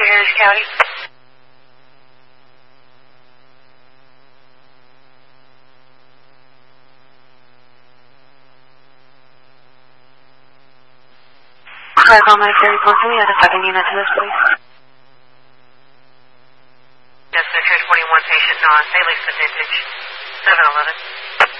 Harris County. Hi, call my ferry report. Can we add a second unit to this, please? Yes, sir. 21 patient non. They lease the vintage. 711.